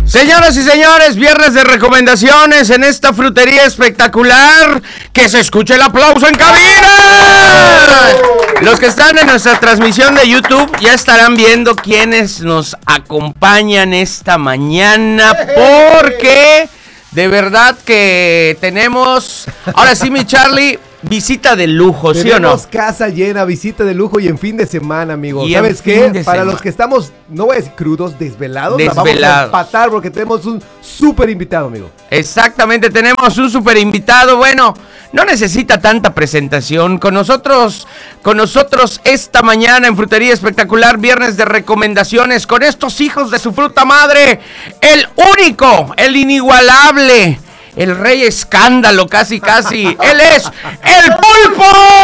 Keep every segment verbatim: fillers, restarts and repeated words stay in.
Señoras y señores, viernes de recomendaciones en esta frutería espectacular. Que se escuche el aplauso en cabina. Los que están en nuestra transmisión de YouTube ya estarán viendo quiénes nos acompañan esta mañana, porque de verdad que tenemos, ahora sí, mi Charlie, visita de lujo, ¿sí o no? Tenemos casa llena, visita de lujo y en fin de semana, amigo. Y ¿Sabes qué? Para semana. los que estamos, no voy a decir crudos, desvelados, Desvelados. la vamos a empatar porque tenemos un súper invitado, amigo. Exactamente, tenemos un súper invitado. Bueno, no necesita tanta presentación. Con nosotros, con nosotros esta mañana en Frutería Espectacular, viernes de recomendaciones, con estos hijos de su fruta madre, el único, el inigualable, el rey escándalo, casi, casi. Él es el Pulpo.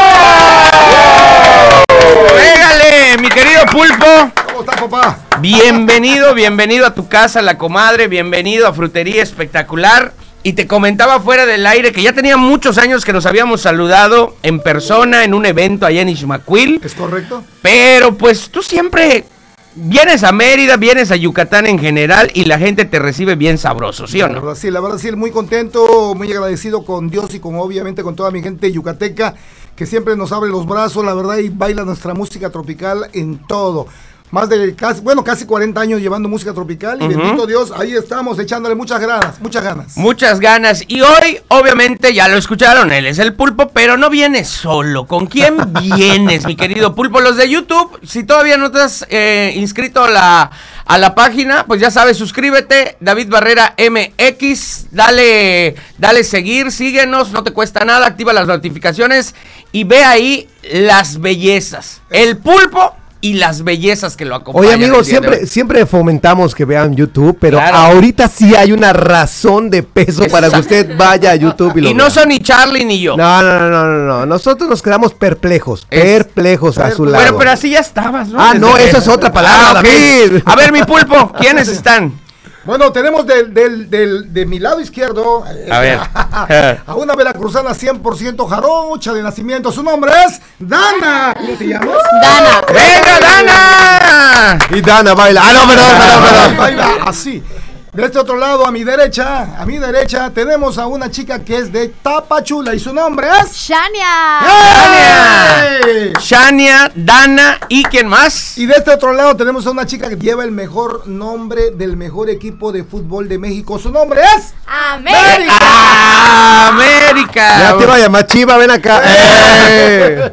Pégale, mi querido Pulpo. ¿Cómo está, papá? Bienvenido, bienvenido a tu casa, la comadre. Bienvenido a Frutería Espectacular. Y te comentaba fuera del aire que ya tenía muchos años que nos habíamos saludado en persona en un evento allá en Ixmaquil. ¿Es correcto? Pero pues tú siempre vienes a Mérida, vienes a Yucatán en general y la gente te recibe bien sabroso, ¿sí o no? La verdad, sí, la verdad, sí, muy contento, muy agradecido con Dios y con, obviamente, con toda mi gente yucateca que siempre nos abre los brazos, la verdad, y baila nuestra música tropical en todo. Más de casi, bueno, casi cuarenta años llevando música tropical y uh-huh. Bendito Dios, ahí estamos echándole muchas ganas, muchas ganas. Muchas ganas. Y hoy, obviamente, ya lo escucharon, él es el Pulpo, pero no viene solo. ¿Con quién vienes, mi querido Pulpo? Los de YouTube, si todavía no te has eh, inscrito a la, a la página, pues ya sabes, suscríbete, David Barrera M X, dale, dale seguir, síguenos, no te cuesta nada, activa las notificaciones y ve ahí las bellezas. El Pulpo y las bellezas que lo acompañan. Oye, amigo, siempre, siempre fomentamos que vean YouTube, pero claro, ahorita sí hay una razón de peso Exacto. para que usted vaya a YouTube y lo Y no vea. son ni Charlie ni yo. No, no, no, no, no, no. Nosotros nos quedamos perplejos, es, perplejos a su lado. Pero, pero así ya estabas, ¿no? Ah, Desde no, que... eso es otra palabra, ah, okay. David. A ver, mi Pulpo, ¿quiénes están? Bueno, tenemos del, del, del, de mi lado izquierdo a ver a una veracruzana cien por ciento jarocha de nacimiento. Su nombre es Dana. ¿Cómo te llamas? Dana. ¡Venga, Dana! Y Dana baila. Ah, no, perdón, perdón, perdón. Baila así. De este otro lado, a mi derecha, a mi derecha, tenemos a una chica que es de Tapachula y su nombre es... Shania. ¡Shania! Shania, Dana y ¿quién más? Y de este otro lado tenemos a una chica que lleva el mejor nombre del mejor equipo de fútbol de México. Su nombre es... América. ¡Ah, América! Ya te va a llamar Chiva, ven acá. ¡Eh!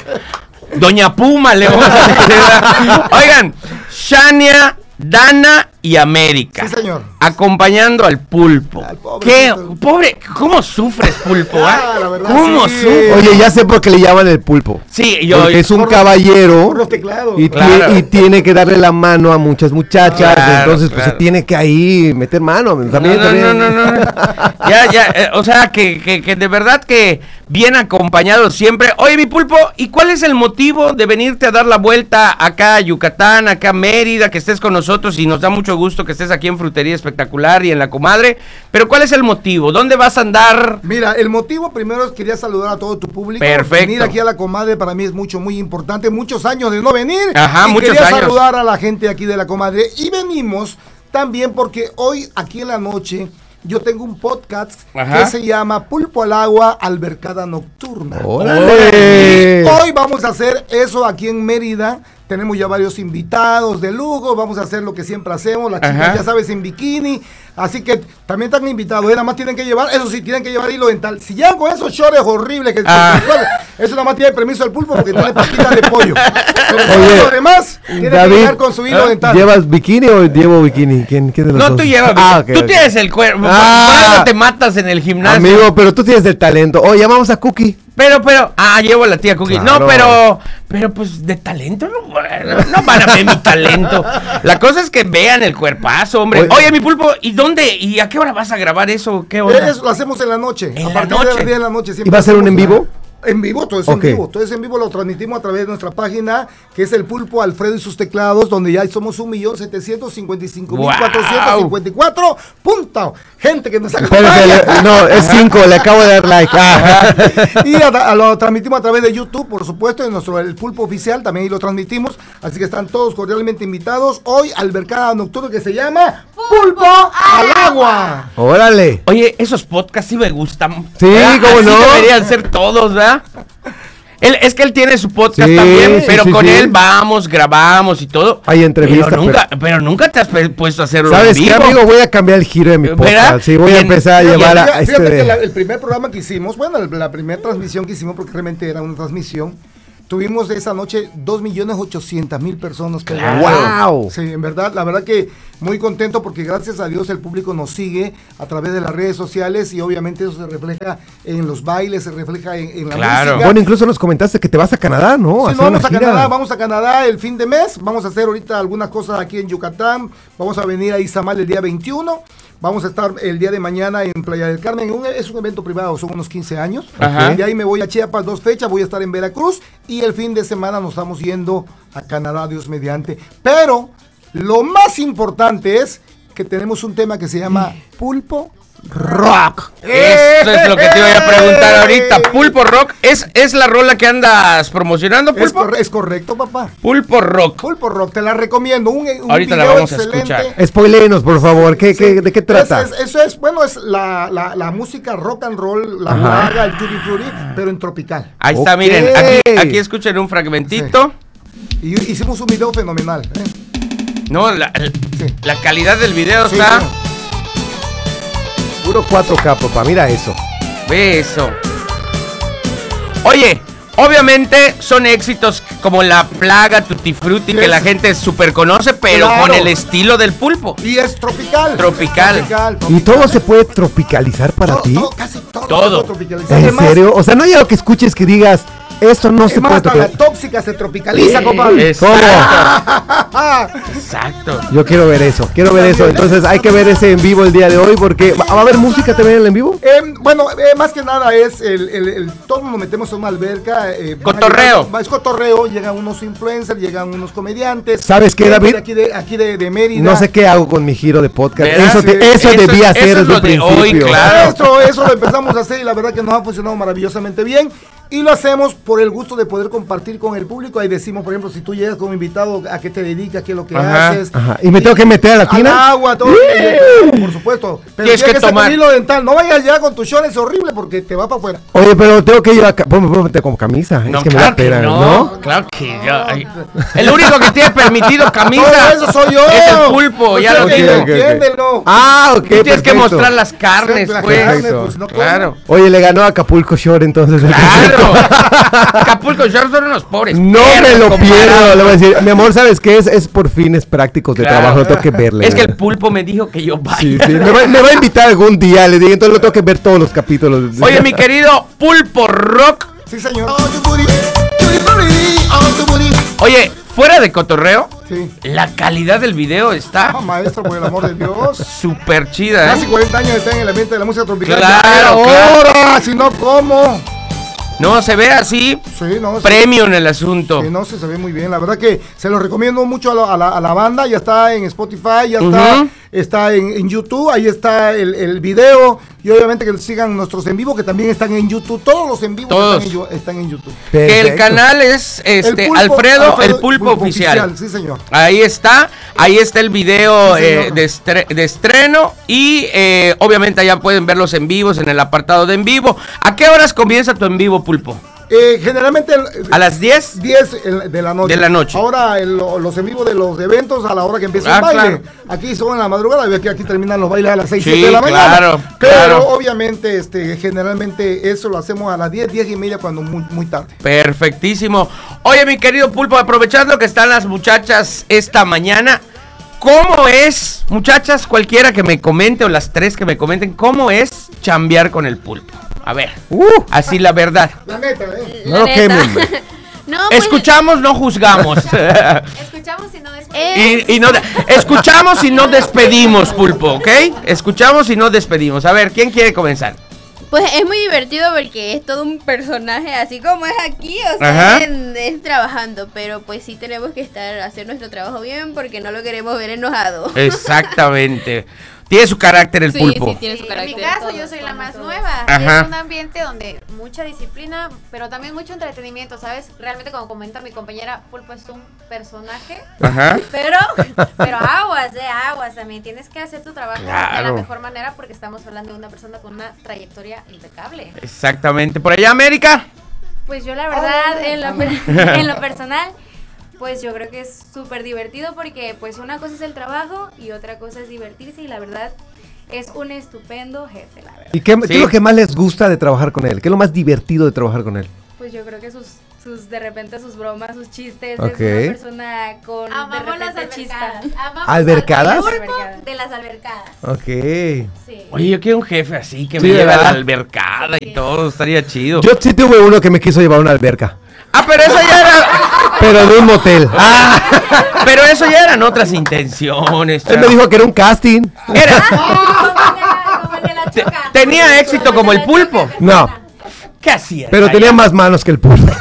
Doña Puma, le vamos a decir. Oigan, Shania, Dana y América. Sí, señor. Acompañando al Pulpo. Ay, pobre ¿Qué? Pulpo. Pobre, ¿cómo sufres, Pulpo? Ah, la verdad, ¿Cómo sí. sufres? Oye, ya sé por qué le llaman el Pulpo. Sí, yo. Porque es un por- caballero por los teclados. y, Claro. tie- y tiene que darle la mano a muchas muchachas. Claro, entonces, pues claro. se tiene que ahí meter mano. También, no, también. no, no, no, no. Ya, ya, eh, o sea, que, que, que de verdad que bien acompañado siempre. Oye, mi Pulpo, ¿y cuál es el motivo de venirte a dar la vuelta acá a Yucatán, acá a Mérida, que estés con nosotros? Y nos da mucho gusto que estés aquí en Frutería Espectacular y en La Comadre. Pero ¿cuál es el motivo? ¿Dónde vas a andar? Mira, el motivo primero es quería saludar a todo tu público. Perfecto. Venir aquí a La Comadre para mí es mucho, muy importante. Muchos años de no venir. Ajá, y muchos quería años. saludar a la gente aquí de La Comadre. Y venimos también porque hoy, aquí en la noche, yo tengo un podcast Ajá. que se llama Pulpo al Agua, Albercada Nocturna. ¡Órale! Hoy vamos a hacer eso aquí en Mérida. Tenemos ya varios invitados de lujo. Vamos a hacer lo que siempre hacemos. Las chicas, Ajá. ya sabes, en bikini. Así que también están invitados. ¿eh? Nada más tienen que llevar, eso sí, tienen que llevar hilo dental. Si llegan con esos shorts horribles, que Ah. eso nada más tiene permiso del Pulpo porque tiene patitas de pollo. Pero todo Oye, lo demás, tiene que David, llegar con su hilo dental. ¿llevas bikini o llevo bikini? ¿Quién, quién de los No, dos? tú llevas. Ah, ok, tú ok. tienes el cuerpo. Ah. Por algo te matas en el gimnasio. Amigo, pero tú tienes el talento. Oye, llamamos a Cookie. Pero, pero, ah, llevo a la tía Cookie. Claro. No, pero, pero pues de talento no, no van a ver mi talento. La cosa es que vean el cuerpazo, hombre. Oye. Oye, mi Pulpo, ¿y dónde? ¿Y a qué hora vas a grabar eso? ¿Qué hora? Eso lo hacemos en la noche. En a la partir noche. de las diez de la noche. ¿Y va a ser un en hacemos, vivo? En vivo, todo es Ok. en vivo. Todo es en vivo, lo transmitimos a través de nuestra página, que es el Pulpo Alfredo y sus teclados, donde ya somos un millón setecientos cincuenta y cinco mil cuatrocientos cincuenta y cuatro punto. Gente que nos Espérate, acompaña. le- no, es cinco, le acabo de dar like. Ah. Y a- a- lo transmitimos a través de YouTube, por supuesto, en nuestro el Pulpo Oficial, también ahí lo transmitimos. Así que están todos cordialmente invitados. Hoy, Albercada Nocturna, que se llama... Pulpo Pulpo al agua. Órale. Oye, esos podcasts sí me gustan. Sí, ¿verdad? cómo Así no. deberían ser todos, ¿verdad? Él, es que él tiene su podcast Sí, también, sí, pero sí, con sí. él vamos, grabamos y todo. Hay entrevistas, Pero nunca, pero- pero nunca te has pe- puesto a hacerlo ¿Sabes en qué, vivo. amigo? Voy a cambiar el giro de mi ¿Verdad? podcast. Sí, voy a Bien. empezar a Bien. llevar a, a Fíjate, este fíjate que de... la- el primer programa que hicimos, bueno, el- la primera transmisión que hicimos, porque realmente era una transmisión, tuvimos esa noche dos millones ochocientas mil personas. Que Claro. ¡Wow! Sí, en verdad, la verdad que muy contento porque gracias a Dios el público nos sigue a través de las redes sociales y obviamente eso se refleja en los bailes, se refleja en, en la Claro. música. Bueno, incluso nos comentaste que te vas a Canadá, ¿no? Sí, hacer no, vamos una a gira. Canadá, vamos a Canadá el fin de mes, vamos a hacer ahorita algunas cosas aquí en Yucatán, vamos a venir a Izamal el día veintiuno, vamos a estar el día de mañana en Playa del Carmen, un- es un evento privado, son unos quince años, Ajá. de ahí me voy a Chiapas dos fechas, voy a estar en Veracruz y el fin de semana nos estamos yendo a Canadá, Dios mediante, pero lo más importante es que tenemos un tema que se llama Pulpo Rock. Eso es lo que te iba a preguntar ahorita. Pulpo Rock, ¿es, es la rola que andas promocionando, Es, Pulpo? corre- es correcto, papá. Pulpo Rock. Pulpo Rock, te la recomiendo. Un, un Ahorita la video vamos a excelente. escuchar. Spoiléenos, por favor. ¿Qué, qué, Sí. ¿De qué trata? Es- es- eso es, bueno, es la, la, la música rock and roll, la Ajá. braga, el tutti frutti, pero en tropical. Ahí está, Ok. miren, aquí, aquí escuchen un fragmentito. Y hicimos un video fenomenal. ¿eh? No, la, el- Sí. la calidad del video Sí, está... sí. Puro cuatro K, papá. Mira eso. Ve eso. Oye, obviamente son éxitos como La Plaga, Tutti Frutti, que Yes. la gente súper conoce, pero Claro. con el estilo del pulpo. Y es tropical. Tropical. Tropical, ¿Y tropical. todo se puede tropicalizar para Todo, ti? todo, casi todo. Todo. se puede tropicalizar. ¿En Además, serio? O sea, no hay algo que escuches que digas, esto no se es más, puede hasta la tropicalizar. tóxica se tropicaliza, compadre. Exacto. Exacto. Yo quiero ver eso, quiero ver eso. Entonces hay que ver ese en vivo el día de hoy porque ¿va va a haber música también en el en vivo? Eh, bueno, eh, más que nada es el, el, el- todos nos metemos en una alberca. eh, van a Cotorreo. llegar- Es cotorreo, llegan unos influencers, llegan unos comediantes. ¿Sabes qué, gente David? de Aquí de, aquí de, de Mérida. No sé qué hago con mi giro de podcast. ¿Verdad? Eso, te- Sí. eso Eso- debía eso hacer es desde lo el de hoy, principio. claro. Eso, eso lo empezamos a hacer y la verdad que nos ha funcionado maravillosamente bien. Y lo hacemos por el gusto de poder compartir con el público. Ahí decimos, por ejemplo, si tú llegas como invitado, ¿a qué te dedicas? ¿Qué es lo que Ajá, haces? ajá. ¿Y me tengo que meter a la tina? Al agua, todo. eh, por supuesto. Pero Tienes que que tomar. hilo dental. No vayas ya con tu short, es horrible porque te va para afuera. Oye, pero tengo que llevar. Ponme, ponme como camisa. No, es que me claro da que pena, no, ¿no? claro que yo. ay. El único que tiene permitido camisa Todo eso soy yo. es el pulpo, Pues ya es lo que digo. ok, ok. entiéndelo. Ah, ok. Tú tienes que perfecto. mostrar las carnes, La pues. carne, Perfecto. pues, no como. Claro. Oye, le ganó a Acapulco Shore entonces. Claro. Acapulco Shore son unos pobres. No me perros lo comparados. pierdo, le voy a decir. Mi amor, ¿sabes qué es? Es por fines prácticos de Claro. trabajo, tengo que verle. Es que el pulpo me dijo que yo vaya. Sí, sí, me va, me va a invitar algún día, le digo, entonces lo tengo que ver todos los capítulos. Oye, mi querido Pulpo Rock. Sí, señor. Oye, fuera de cotorreo, Sí. la calidad del video está Ah, maestro, por el amor de Dios. súper chida, Casi ¿eh? cuarenta años de estar en el ambiente de la música tropical. Claro, Ya era claro. hora, si no, ¿cómo? No, se ve así, Sí, no, sí. premio en el asunto. Sí, no, sí, se ve muy bien. La verdad que se lo recomiendo mucho a, la- a la, a la banda. Ya está en Spotify, ya está, Ujú. está en, en YouTube. Ahí está el, el video. Y obviamente que sigan nuestros en vivo, que también están en YouTube. Todos los en vivos Todos. están en, Yu- están en YouTube. Que el Perfecto. canal es este El Pulpo- Alfredo, el Pulpo, oficial. Sí, señor. Ahí está, ahí está el video Sí, eh, señor. de, estre- de estreno y eh, obviamente allá pueden verlos en vivos en el apartado de en vivo. ¿A qué horas comienza tu en vivo, Pulpo? Eh, generalmente el- ¿A las diez? diez el- de la noche. De la noche. Ahora el- lo- los en vivo de los eventos a la hora que empieza Ah, el baile. claro. Aquí son en la madrugada, y aquí, aquí terminan los bailes a las seis, Sí, siete de la mañana. claro, Pero claro. obviamente este, generalmente eso lo hacemos a las diez, diez y media cuando muy, muy tarde. Perfectísimo. Oye, mi querido Pulpo, aprovechando que están las muchachas esta mañana, ¿cómo es, muchachas, cualquiera que me comente o las tres que me comenten, cómo es chambear con el Pulpo? A ver, Uh, así la verdad. La neta, ¿eh? no lo neta. quemen, hombre. No, pues, Escuchamos, no juzgamos. Escuchamos y no después. eh, y, y no de- escuchamos y no despedimos, Pulpo, ¿ok? Escuchamos y no despedimos. A ver, ¿quién quiere comenzar? pues es muy divertido porque es todo un personaje así como es aquí, o sea, Ajá. es, es trabajando, pero pues sí tenemos que estar, hacer nuestro trabajo bien porque no lo queremos ver enojado. Exactamente. Tiene su carácter el Sí, pulpo. sí, tiene su Sí, en carácter. mi caso yo soy la más nueva. Ajá. Es un ambiente donde mucha disciplina, pero también mucho entretenimiento, ¿sabes? Realmente como comenta mi compañera, Pulpo es un personaje. Ajá. Pero, pero aguas, eh, aguas también. Tienes que hacer tu trabajo de Claro. la mejor manera porque estamos hablando de una persona con una trayectoria impecable. Exactamente. ¿Por allá, América? Pues yo la verdad, en lo, per- en lo personal, pues yo creo que es súper divertido porque pues una cosa es el trabajo y otra cosa es divertirse y la verdad es un estupendo jefe, la verdad. ¿Y qué, Sí. qué es lo que más les gusta de trabajar con él? ¿Qué es lo más divertido de trabajar con él? Pues yo creo que sus, sus de repente sus bromas, sus chistes, Ok. es una persona con de Amamos las repente chispa. albercadas. Amamos ¿Albercadas? al pulpo de las albercadas. Ok. Sí. Oye, yo quiero un jefe así que Sí, me lleve a la ¿verdad? albercada y todo, estaría chido. Yo sí tuve uno que me quiso llevar a una alberca, Ah, pero eso ya era. pero de un motel. Ah, Pero eso ya eran otras intenciones. él me dijo que era un casting. Era, Como el de la te- choca. tenía éxito como el pulpo. No, ¿Qué hacía? pero tenía más manos que el pulpo.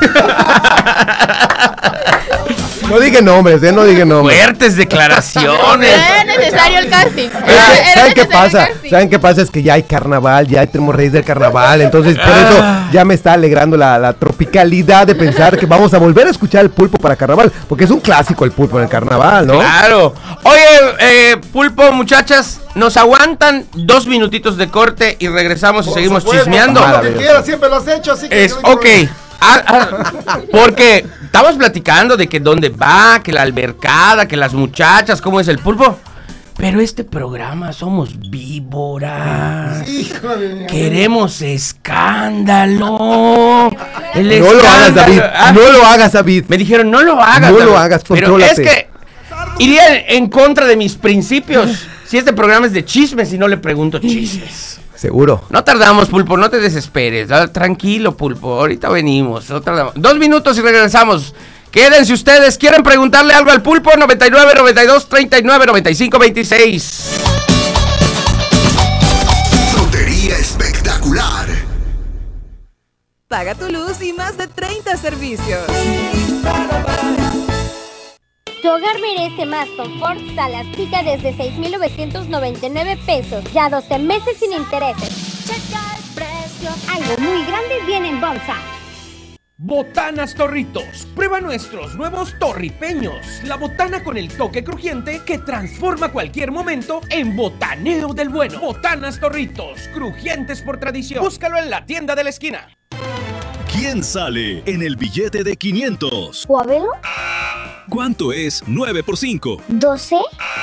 No diga nombres, eh, no diga nombres. Fuertes declaraciones. Era necesario el casting. Es que, Era ¿saben qué necesario el pasa? casting. ¿Saben qué pasa? Es que ya hay carnaval, ya tenemos reyes del carnaval, entonces por eso ya me está alegrando la, la tropicalidad de pensar que vamos a volver a escuchar el pulpo para carnaval, porque es un clásico el pulpo en el carnaval, ¿no? Claro. Oye, eh, pulpo, muchachas, nos aguantan dos minutitos de corte y regresamos y Por seguimos supuesto, chismeando. haz Lo que Maravilloso. quieras, siempre lo has hecho, así que Es, no hay ok. problema. Ah, ah, porque estamos platicando de que dónde va, que la albercada, que las muchachas, cómo es el pulpo. Pero este programa somos víboras. Híjole, Queremos escándalo. El No lo hagas, escándalo. David. Ah, No lo hagas, David. Me dijeron, no lo hagas. No lo David. hagas, Pero contrólate. es que iría en contra de mis principios. Si este programa es de chismes y no le pregunto chismes. Seguro. No tardamos, Pulpo, no te desesperes. Ah, tranquilo, Pulpo, ahorita venimos. No tardamos. Dos minutos y regresamos. Quédense ustedes. ¿Quieren preguntarle algo al Pulpo? noventa y nueve, noventa y dos, treinta y nueve, noventa y cinco, veintiséis. Lotería espectacular. Paga tu luz y más de treinta servicios. Tu hogar merece más confort. Salas Pica desde seis mil novecientos noventa y nueve pesos. Ya doce meses sin intereses. Checa el precio. Algo muy grande viene en bolsa. Botanas Torritos. Prueba nuestros nuevos torripeños. La botana con el toque crujiente que transforma cualquier momento en botaneo del bueno. Botanas Torritos. Crujientes por tradición. Búscalo en la tienda de la esquina. ¿Quién sale en el billete de quinientos? ¿Pueblo? ¿Cuánto es nueve por cinco? ¿doce?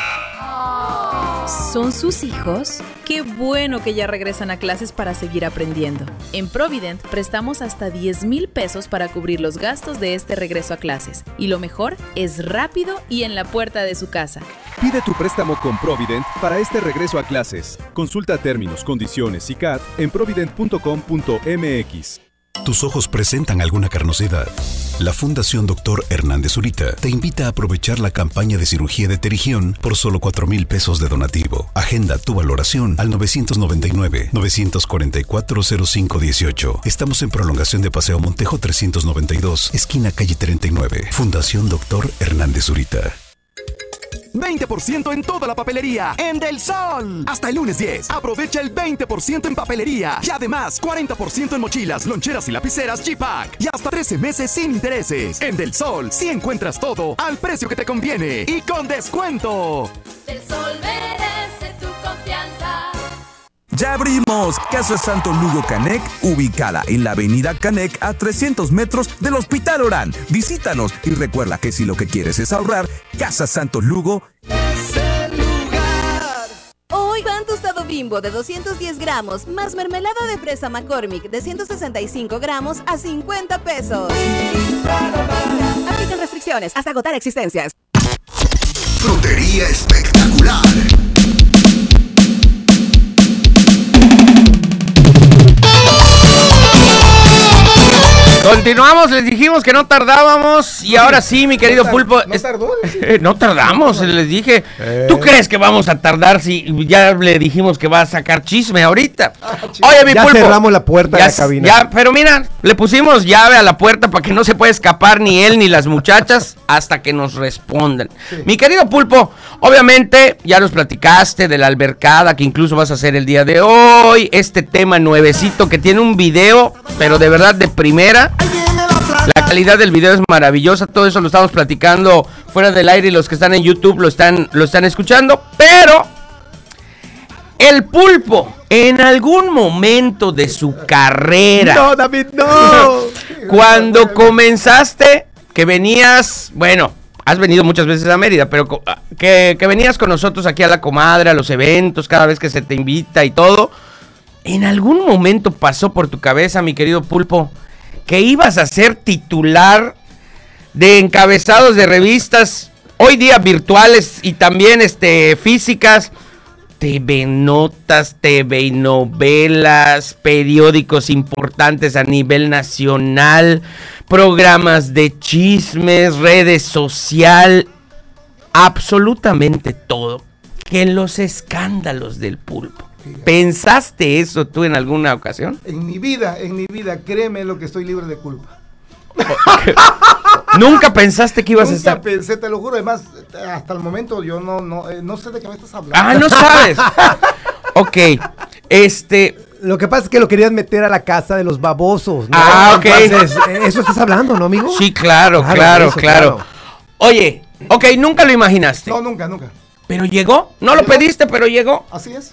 ¿Son sus hijos? Qué bueno que ya regresan a clases para seguir aprendiendo. En Provident prestamos hasta diez mil pesos para cubrir los gastos de este regreso a clases. Y lo mejor, es rápido y en la puerta de su casa. Pide tu préstamo con Provident para este regreso a clases. Consulta términos, condiciones y C A T en provident punto com punto m x. ¿Tus ojos presentan alguna carnosidad? La Fundación Doctor Hernández Zurita te invita a aprovechar la campaña de cirugía de terigión por solo cuatro mil pesos de donativo. Agenda tu valoración al nueve nueve nueve, nueve cuatro cuatro, cero cinco uno ocho. Estamos en prolongación de Paseo Montejo trescientos noventa y dos, esquina calle treinta y nueve. Fundación Doctor Hernández Zurita. veinte por ciento en toda la papelería en Del Sol. Hasta el lunes diez. Aprovecha el veinte por ciento en papelería. Y además, cuarenta por ciento en mochilas, loncheras y lapiceras G-Pack. Y hasta trece meses sin intereses. En Del Sol, sí encuentras todo al precio que te conviene y con descuento. Del Sol merece tu confianza. Ya abrimos Casa Santo Lugo Canec, ubicada en la avenida Canec a trescientos metros del Hospital Orán. Visítanos y recuerda que si lo que quieres es ahorrar, Casa Santo Lugo Es el lugar. Hoy pan tostado Bimbo de doscientos diez gramos más mermelada de fresa McCormick de ciento sesenta y cinco gramos a cincuenta pesos. Aplican restricciones hasta agotar existencias. Lotería espectacular. continuamos, les dijimos que no tardábamos y ahora sí, mi querido no Pulpo. No tardó. Eh, no tardamos, les dije. Eh. ¿Tú crees que vamos a tardar si ya le dijimos que va a sacar chisme ahorita? Ah, Oye, mi ya Pulpo. Ya cerramos la puerta ya, de la cabina. Ya, pero mira, le pusimos llave a la puerta para que no se pueda escapar ni él ni las muchachas hasta que nos respondan. Sí. Mi querido Pulpo, obviamente ya nos platicaste de la albercada que incluso vas a hacer el día de hoy. Este tema nuevecito que tiene un video, pero de verdad de primera. La calidad del video es maravillosa, todo eso lo estamos platicando fuera del aire y los que están en YouTube lo están, lo están escuchando, pero el Pulpo en algún momento de su carrera, no, David, no, cuando comenzaste, que venías, bueno, has venido muchas veces a Mérida, pero que, que venías con nosotros aquí a La Comadre, a los eventos, cada vez que se te invita y todo, ¿en algún momento pasó por tu cabeza, mi querido Pulpo, que ibas a ser titular de encabezados de revistas, hoy día virtuales y también este, físicas, T V Notas, T V novelas, periódicos importantes a nivel nacional, programas de chismes, redes social, absolutamente todo, que los escándalos del Pulpo? ¿Pensaste eso tú en alguna ocasión? En mi vida, en mi vida, créeme lo que estoy libre de culpa. ¿Nunca pensaste que ibas Nunca a estar? Nunca pensé, te lo juro, además, hasta el momento yo no, no, eh, no sé de qué me estás hablando. Ah, no sabes. Ok, este... Lo que pasa es que lo querían meter a la casa de los babosos, ¿no? Ah, ok. Entonces, eso estás hablando, ¿no, amigo? Sí, claro, claro, claro, eso, claro. claro. Oye, ok, nunca lo imaginaste. No, nunca, nunca. Pero llegó, no ¿Llegó? Lo pediste, pero llegó. Así es.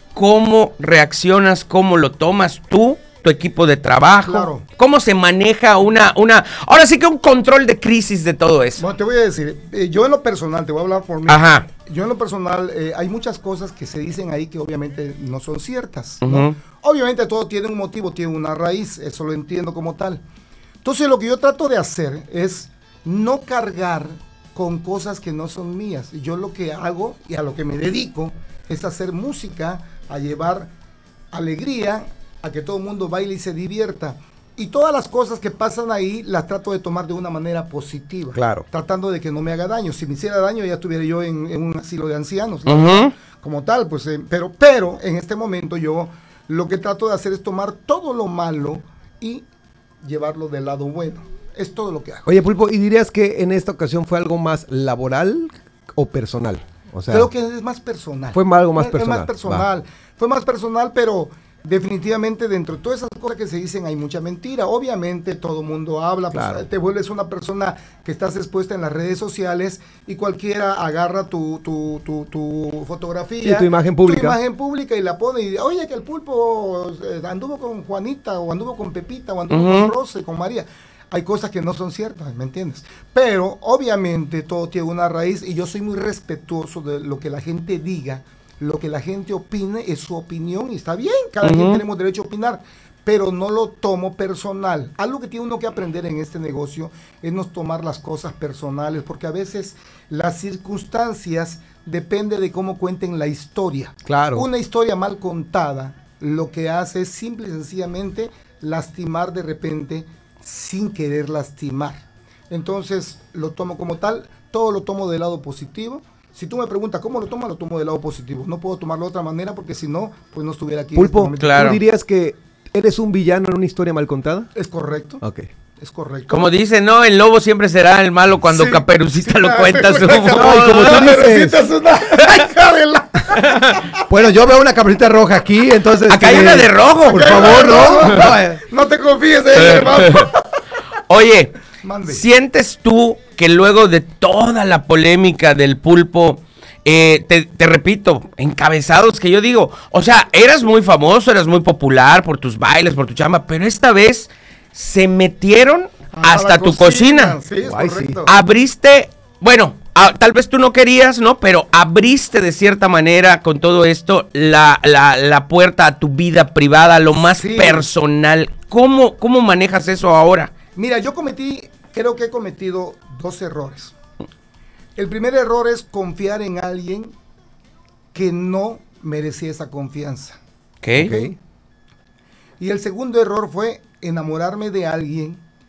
¿Cómo reaccionas? ¿Cómo lo tomas tú? Tu equipo de trabajo. Claro. ¿Cómo se maneja una, una, ahora sí que un control de crisis de todo eso? Bueno, te voy a decir, eh, yo en lo personal, te voy a hablar por mí. Ajá. Yo en lo personal, eh, hay muchas cosas que se dicen ahí que obviamente no son ciertas, ¿no? Uh-huh. Obviamente todo tiene un motivo, tiene una raíz, eso lo entiendo como tal. Entonces lo que yo trato de hacer es no cargar con cosas que no son mías. Yo lo que hago y a lo que me dedico es hacer música, a llevar alegría, a que todo el mundo baile y se divierta. Y todas las cosas que pasan ahí las trato de tomar de una manera positiva. Claro. Tratando de que no me haga daño. Si me hiciera daño ya estuviera yo en, en un asilo de ancianos. Uh-huh. Como tal, pues, eh, pero, pero en este momento yo lo que trato de hacer es tomar todo lo malo y llevarlo del lado bueno. Es todo lo que hago. Oye, Pulpo, ¿y dirías que en esta ocasión fue algo más laboral o personal? O sea, creo que es más personal. Fue algo más es, personal. Es más personal. Va. Fue más personal, pero definitivamente dentro de todas esas cosas que se dicen hay mucha mentira. Obviamente todo mundo habla, claro. Pues, te vuelves una persona que estás expuesta en las redes sociales y cualquiera agarra tu, tu, tu, tu fotografía, sí, tu imagen pública. tu imagen pública y la pone y oye que el Pulpo eh, anduvo con Juanita o anduvo con Pepita o anduvo uh-huh. con Rosa y con María. Hay cosas que no son ciertas, ¿me entiendes? Pero obviamente todo tiene una raíz y yo soy muy respetuoso de lo que la gente diga, lo que la gente opine es su opinión y está bien, cada uh-huh. quien tenemos derecho a opinar, pero no lo tomo personal. Algo que tiene uno que aprender en este negocio es no tomar las cosas personales, porque a veces las circunstancias depende de cómo cuenten la historia. Claro. Una historia mal contada lo que hace es simple y sencillamente lastimar de repente sin querer lastimar. Entonces lo tomo como tal, todo lo tomo del lado positivo. Si tú me preguntas cómo lo tomo, lo tomo del lado positivo. No puedo tomarlo de otra manera porque si no, pues no estuviera aquí. Pulpo, en este claro. ¿Tú dirías que eres un villano en una historia mal contada? Es correcto. Ok. Es correcto. Como dice, no, el lobo siempre será el malo cuando sí, Caperucita sí, lo cuenta su... No, como tú dices. Es una... Bueno, yo veo una caperucita roja aquí, entonces... Acá hay una de rojo. Por favor, ¿no? No, no te confíes en él, hermano. Oye, Mande. ¿sientes tú que luego de toda la polémica del Pulpo, eh, te, te repito, encabezados que yo digo, o sea, eras muy famoso, eras muy popular por tus bailes, por tu chamba, pero esta vez se metieron ah, hasta tu cocina. cocina. Sí, es Guay, correcto. Sí. Abriste, bueno, a, tal vez tú no querías, ¿no? Pero abriste de cierta manera con todo esto la, la, la puerta a tu vida privada, lo más sí. personal. ¿Cómo, ¿Cómo manejas eso ahora? Mira, yo cometí, creo que he cometido dos errores. El primer error es confiar en alguien que no merecía esa confianza. ¿Qué? Okay. Y el segundo error fue enamorarme de alguien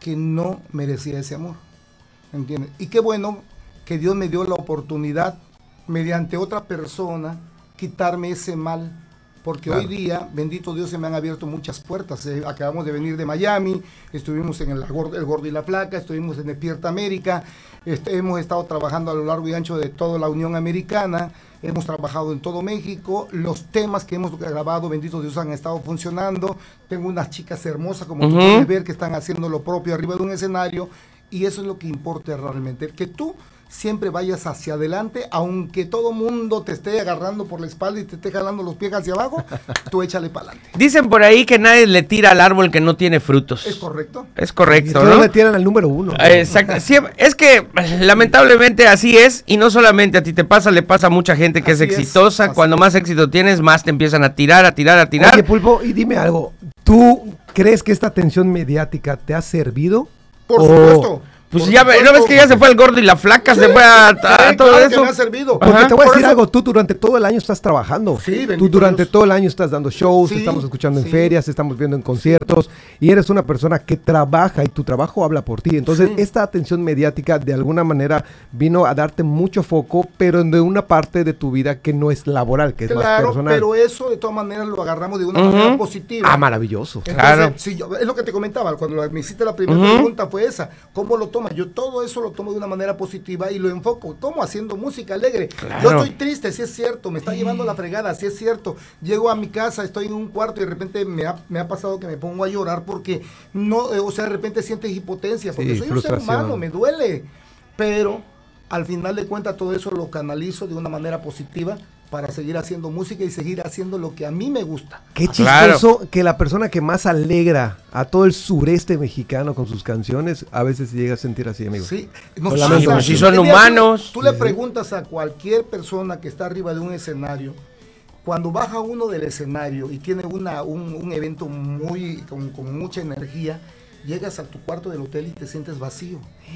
que no merecía ese amor, ¿entiendes? Y qué bueno que Dios me dio la oportunidad, mediante otra persona, quitarme ese mal, porque claro. Hoy día, bendito Dios, se me han abierto muchas puertas. Eh, acabamos de venir de Miami, estuvimos en el, el Gordo y la Flaca, estuvimos en Despierta América, este, hemos estado trabajando a lo largo y ancho de toda la Unión Americana, hemos trabajado en todo México, los temas que hemos grabado, bendito Dios, han estado funcionando. Tengo unas chicas hermosas, como uh-huh. tú puedes ver, que están haciendo lo propio arriba de un escenario, y eso es lo que importa realmente, que tú siempre vayas hacia adelante, aunque todo mundo te esté agarrando por la espalda y te esté jalando los pies hacia abajo, tú échale para adelante. Dicen por ahí que nadie le tira al árbol que no tiene frutos. ¿Es correcto? Es correcto, ¿no? ¿no? le tiran al número uno. ¿no? Exacto. Sí, es que lamentablemente así es, y no solamente a ti te pasa, le pasa a mucha gente que así es exitosa. Es, Cuando es. más éxito tienes, más te empiezan a tirar, a tirar, a tirar. Oye, Pulpo, y dime algo, ¿tú crees que esta atención mediática te ha servido? Por o... supuesto. Pues ya, ¿no ves que ya se fue el Gordo y la Flaca? Sí, se fue a, a, a sí, todo claro eso. Que me ha servido. Porque Ajá. te voy a Por decir eso... algo, tú durante todo el año estás trabajando. Sí, tú durante Dios. todo el año estás dando shows, sí, estamos escuchando en sí. ferias, estamos viendo en conciertos, y eres una persona que trabaja y tu trabajo habla por ti. Entonces, sí. esta atención mediática de alguna manera vino a darte mucho foco, pero de una parte de tu vida que no es laboral, que claro, es más personal. Pero eso de todas maneras lo agarramos de una uh-huh. manera positiva. Ah, maravilloso. Entonces, claro. si yo, es lo que te comentaba, cuando me hiciste la primera uh-huh. pregunta fue esa, ¿cómo lo tomas? Yo todo eso lo tomo de una manera positiva y lo enfoco, tomo haciendo música alegre. Claro. Yo estoy triste, sí es cierto, me está llevando la fregada, sí es cierto. Llego a mi casa, estoy en un cuarto y de repente me ha, me ha pasado que me pongo a llorar porque no, eh, o sea, de repente sientes impotencia, porque sí, soy un ser humano, me duele. Pero al final de cuentas todo eso lo canalizo de una manera positiva para seguir haciendo música y seguir haciendo lo que a mí me gusta. Qué chistoso claro. que la persona que más alegra a todo el sureste mexicano con sus canciones, a veces se llega a sentir así, amigo. Sí, no, sí, pues si son humanos. Tú, tú le preguntas a cualquier persona que está arriba de un escenario, cuando baja uno del escenario y tiene una, un, un evento muy con, con mucha energía, llegas a tu cuarto del hotel y te sientes vacío.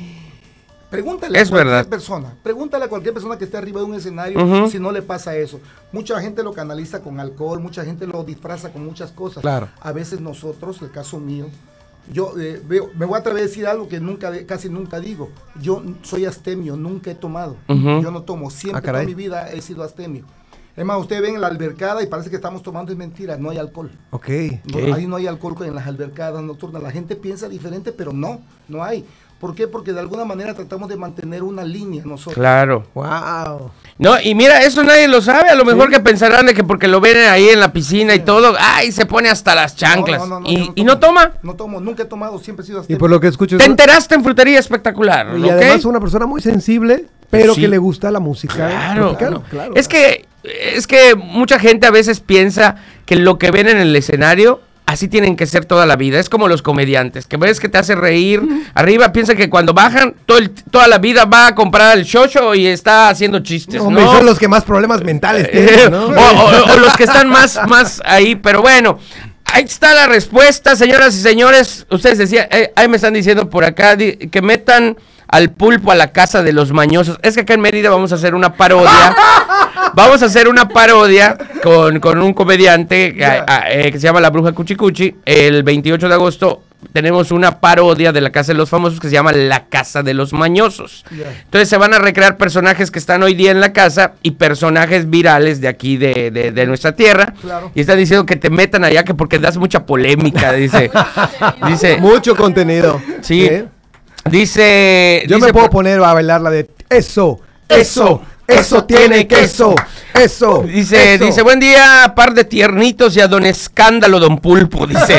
Pregúntale es a cualquier verdad. persona, pregúntale a cualquier persona que esté arriba de un escenario uh-huh. si no le pasa eso. Mucha gente lo canaliza con alcohol, mucha gente lo disfraza con muchas cosas. Claro. A veces nosotros, el caso mío, yo eh, veo, me voy a atrever a decir algo que nunca, casi nunca digo. Yo soy astemio, nunca he tomado. Uh-huh. Yo no tomo, siempre ah, toda mi vida he sido astemio. Es más, ustedes ven en la albercada y parece que estamos tomando, es mentira, no hay alcohol. Ok. No, okay. Ahí no hay alcohol en las albercadas nocturnas. La gente piensa diferente, pero no, no hay. ¿Por qué? Porque de alguna manera tratamos de mantener una línea nosotros. Claro. Wow. No, y mira, eso nadie lo sabe. A lo mejor ¿sí? que pensarán de que porque lo ven ahí en la piscina sí. y todo, ay, se pone hasta las chanclas. No, no, no, y, no ¿Y no toma? No tomo, nunca he tomado, siempre he sido así. Y por lo que escucho... Te enteraste en Frutería Espectacular, Y ¿okay? además una persona muy sensible, pero sí. que le gusta la música. Claro, claro. claro. Es que, es que mucha gente a veces piensa que lo que ven en el escenario... Así tienen que ser toda la vida. Es como los comediantes, que ves que te hace reír. Arriba piensa que cuando bajan, todo el, toda la vida va a comprar el xoxo y está haciendo chistes, ¿no? ¿no? Son los que más problemas mentales tienen, ¿no? o, o, o los que están más, más ahí. Pero bueno, ahí está la respuesta, señoras y señores. Ustedes decían, eh, ahí me están diciendo por acá di, que metan al Pulpo a la casa de los mañosos. Es que acá en Mérida vamos a hacer una parodia. Vamos a hacer una parodia con, con un comediante yeah. a, a, eh, que se llama La Bruja Cuchicuchi. El veintiocho de agosto tenemos una parodia de la Casa de los Famosos que se llama La Casa de los Mañosos. Yeah. Entonces se van a recrear personajes que están hoy día en la casa y personajes virales de aquí de, de, de nuestra tierra. Claro. Y están diciendo que te metan allá que porque das mucha polémica, dice. dice Mucho contenido. Sí. ¿Eh? Dice... Yo dice me puedo por... poner a bailar la de eso, eso. Eso tiene queso, eso. Dice, eso. dice, buen día, par de tiernitos y a don Escándalo, don Pulpo, dice.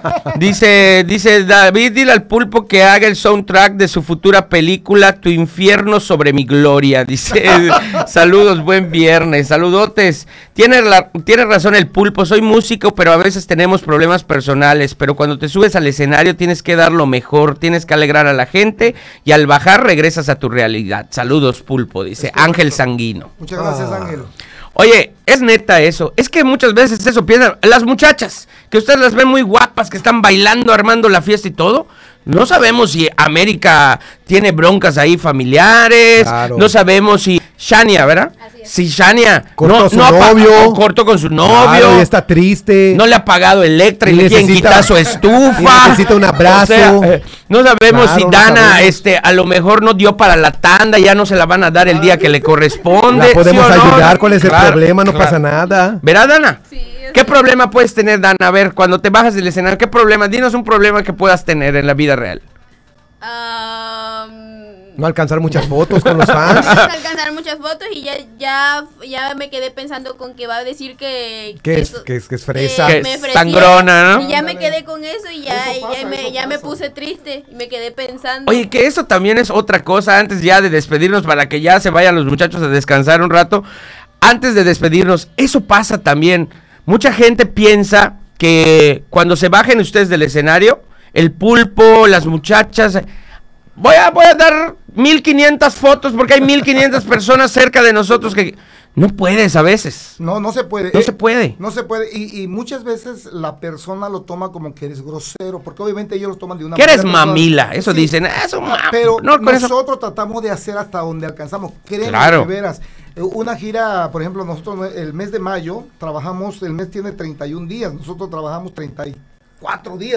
dice, dice, David, dile al Pulpo que haga el soundtrack de su futura película, Tu infierno sobre mi gloria. Dice, saludos, buen viernes, saludotes. Tiene, la, tiene razón el Pulpo, soy músico, pero a veces tenemos problemas personales, pero cuando te subes al escenario tienes que dar lo mejor, tienes que alegrar a la gente y al bajar regresas a tu realidad. Saludos, Pulpo, dice Ángel Sanguino. Muchas gracias, ah. Ángel. Oye, es neta eso, es que muchas veces eso piensan, las muchachas, que ustedes las ven muy guapas, que están bailando, armando la fiesta y todo, No sabemos si América tiene broncas ahí familiares. Claro. No sabemos si Shania, ¿verdad? Si Shania cortó no, su no novio. Cortó con su novio. Claro, y está triste. No le ha pagado Electra y, y le quieren quitar su estufa. Necesita un abrazo. O sea, eh, no sabemos claro, si Dana, no este, a lo mejor no dio para la tanda, ya no se la van a dar el día que le corresponde. La podemos ¿sí ayudar. No? ¿Cuál es el claro, problema? No claro. pasa nada. ¿Verá, Dana? Sí. ¿Qué problema puedes tener, Dana? A ver, cuando te bajas del escenario, ¿qué problema? Dinos un problema que puedas tener en la vida real. Um, no alcanzar muchas fotos con los fans. No alcanzar muchas fotos y ya, ya, ya me quedé pensando con que va a decir que... Que, que es, eso, que, es, que es fresa. Que es sangrona, ¿no? Y ya me quedé con eso y ya, eso pasa, ya, me, ya me puse triste y me quedé pensando. Oye, que eso también es otra cosa, antes ya de despedirnos para que ya se vayan los muchachos a descansar un rato. Antes de despedirnos, eso pasa también. Mucha gente piensa que cuando se bajen ustedes del escenario, el Pulpo, las muchachas, voy a, voy a dar mil quinientas fotos porque hay mil quinientas personas cerca de nosotros que no puedes a veces. No, no se puede. No eh, se puede. No se puede. Y, y muchas veces la persona lo toma como que eres grosero, porque obviamente ellos lo toman de una manera. Que eres personal. mamila, eso sí, dicen. Eso, ma pero no, nosotros eso. tratamos de hacer hasta donde alcanzamos. Créeme, claro. de veras. Una gira, por ejemplo, nosotros el mes de mayo trabajamos, el mes tiene treinta y un días, nosotros trabajamos treinta y cuatro días.